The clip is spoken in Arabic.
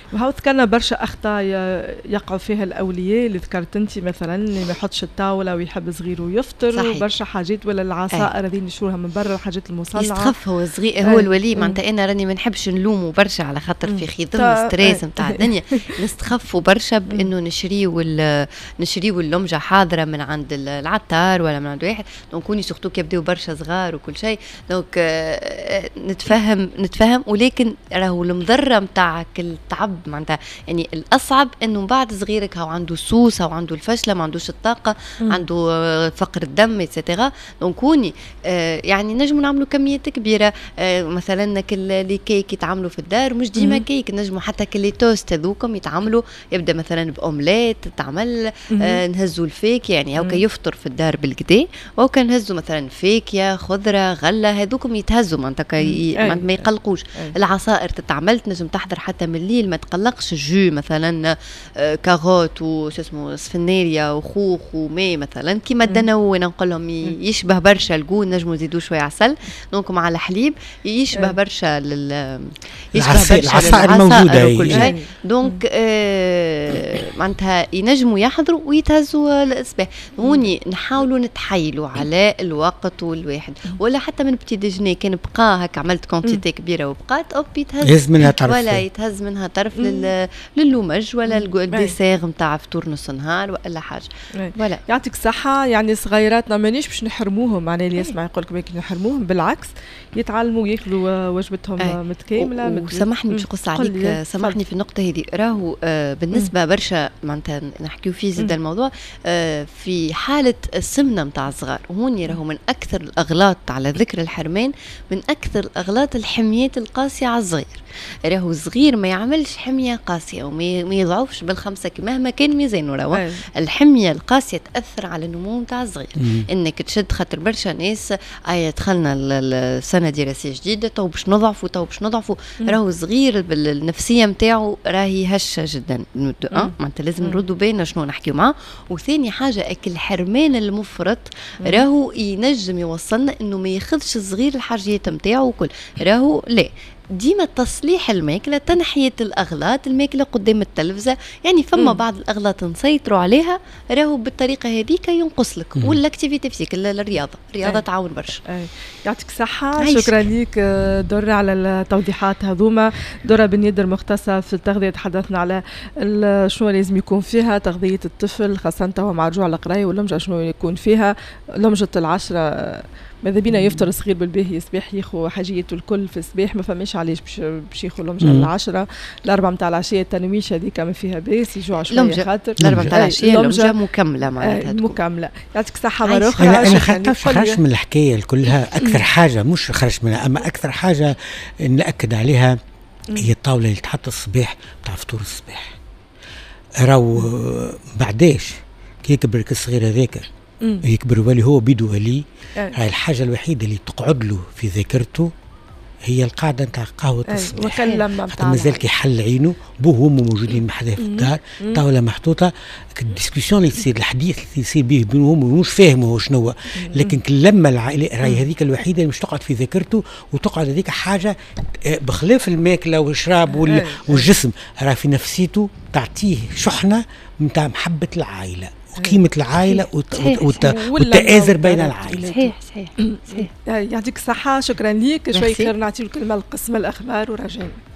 وهو ذكرنا برشا أخطاء يقعوا فيها الأولياء اللي ذكرت أنت مثلا، اللي ما يحطش الطاولة ويحب صغير ويفطر، وبرشا حاجات، ولا العصائر هذين نشوفها من برا، الحاجات المصنعة يستخف هو صغير هو الولي. معناتها أنا راني ما نحبش نلومه برشا على خاطر في خيضم ستريس نتاع الدنيا، نستخفوا برشا بإنه نشريو اللمجة حاضرة من عند العطار ولا من عند واحد، دونك كوني سورتو كيبداو برشا صغار وكل شيء، دونك نتفهم، ولكن راهو المضرة متاعك التعب معناتها، يعني الأصعب إنه بعد صغيرك هو عنده سوس أو عنده الفشلة، ما عندوش الطاقة، عنده فقر الدم إتسيتيرا، دونك كوني يعني نجموا نعملوا كميات كبيرة، مثلا كل كيك يتعملوا في الدار، مش ديما كيك، نجموا حتى كل توست هذوكم يتعملوا، يبدأ مثلا بأومليت تعمل، نهزوا الفيك يعني، أو يفطر في الدار بالكدا، أو كان نهزوا مثلا فيكيا خضرة غلة، هذوكم يتهزوا معناتها ما يقلقوش. العصائر تتعمل تنجم تحضر حتى من الليل، ما تقلقش. جو مثلا كاروت وش اسمه سفنيريا وخوخ وماء مثلا كيما الدنوي، نقول لهم يشبه برشا الجو، نجموا نزيدوا شويه عسل، دونك مع الحليب يشبه برشا العصائر موجوده وكل شيء، دونك معناتها ينجموا يحضروا ويتهزوا الصباح. هوني نحاولوا نتحايلوا على الوقت والواحد، ولا حتى من بتي ديجني كان بقى هكا عملت كونتيتي كبيره وبقات اوب يتهز منها طرف، ولا يتهز منها طرف للومج ولا الديسير نتاع فطور نص نهار ولا حاجه. ولا يعطيك الصحه. يعني صغيراتنا مانيش باش نحرموهم، معناها اللي يسمع يقول لك باش نحرموهم، بالعكس يتعلموا ياكلوا وجبتهم متكامله. وسامحني باش نقص عليك، سامحني في النقطه هذه، راهو بالنسبه برشا معناتها نحكيو فيه زيد الموضوع، في حاله السمنه نتاع الصغار، هوني راهو من اكثر الاغلاط على ذكر الحرمان، من اكثر الاغلاط الحميات القاسيه على الصغير. راهو صغير ما يعملش حميه قاسيه وما يضعفش بالخمسه مهما كان ميزانه، راهو الحميه القاسيه تاثر على النمو نتاع الصغير. انك تشد خاطر برشا ناس دخلنا السنه دراسيه جديده، تو باش نضعفوا راهو صغير بالنفسيه نتاعو راهي هشه جدا. معناتها لازم نردوا بالنا شنو نحكيو معاه. وثاني حاجه اكل الحرمان المفرط راهو ينجم يوصلنا انه ما ياخذش الصغير الحاجيات نتاعو وكل، راهو لا ديما تصليح الماكله، تنحيه الاغلاط، الماكله قدام التلفزه، يعني فما بعض الاغلاط نسيطروا عليها، راهو بالطريقه هذيك ينقص لك. والاكتيفيتي فيك الرياضه تعاون برشا. يعطيك الصحه. شكرا لك دره على التوضيحات هذوما. دره بن يدر مختصه في التغذيه، تحدثنا على شنو لازم يكون فيها تغذيه الطفل، خاصه هو مع رجوع القرايه، واللمجه شنو يكون فيها، لمجه العشرة ماذا بينا يفطر صغير بالباهي صباح ياخو حاجيته الكل في الصباح، ما فماش علاش باش ياخو لمجه العشرة. الأربعة متاع العشية التنويش هذيك ما فيها باس، يجوع شويه خاطر الأربعة متاع العشية لمجه مكمله معناتها مكمله. يعطيك الصحه مرة أخرى. أنا حتى خرجت من الحكايه كلها. أكثر حاجه مش خرجت منها، أما أكثر حاجه نأكد عليها هي الطاوله اللي تحط الصباح بتاع فطور الصباح. راهو بعداش كي يكبر الصغير هذاك يكبر ولي هو بيدو ولي، هاي الحاجة الوحيدة اللي تقعد له في ذاكرته هي القاعدة نتاع قهوة الصباح. مازال كي حل عينه بوه وامه موجودين محذاه في الدار، طاولة محطوطة، الديسكسيون اللي تصير، الحديث اللي يصير به بينهم مش فاهمه هو شنو، لكن لما العائلة راهي هذيك الوحيدة اللي مش تقعد في ذاكرته، وتقعد هذيك حاجة بخلاف الماكلة والشراب والجسم، راهي في نفسيته تعطيه شحنة نتاع محبة العائلة وقيمة العائلة والتآزر بين العائلة. صحيح. يعطيك الصحة. شكرا ليك. شوي خير نعطي الكلمة لقسم الأخبار ورجعنا.